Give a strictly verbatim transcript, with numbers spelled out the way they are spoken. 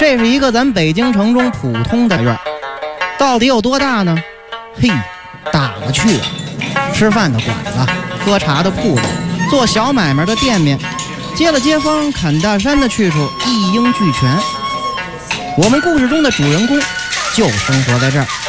这是一个咱北京城中普通的院，到底有多大呢？嘿，大了去了。吃饭的馆子，喝茶的铺子，做小买卖的店面，接了街坊砍大山的去处，一应俱全。我们故事中的主人公就生活在这儿。